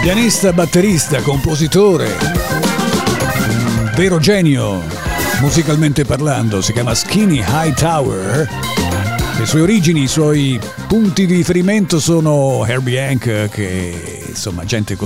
Pianista, batterista, compositore, un vero genio musicalmente parlando, si chiama Skinny Hightower. Le sue origini, i suoi punti di riferimento sono Herbie Hancock, che insomma gente